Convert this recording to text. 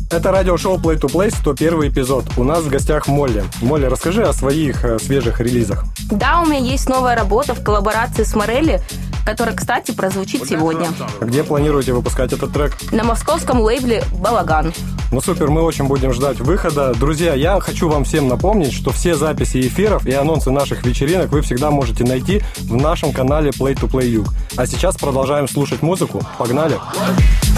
Это радиошоу Play to Play, 101 эпизод. У нас в гостях Молли. Молли, расскажи о своих свежих релизах. Да, у меня есть новая работа в коллаборации с Морелли, которая, кстати, прозвучит сегодня. Где планируете выпускать этот трек? На московском лейбле «Балаган». Ну супер, мы очень будем ждать выхода. Друзья, я хочу вам всем напомнить, что все записи эфиров и анонсы наших вечеринок вы всегда можете найти в нашем канале Play to Play Юг. А сейчас продолжаем слушать музыку. Погнали!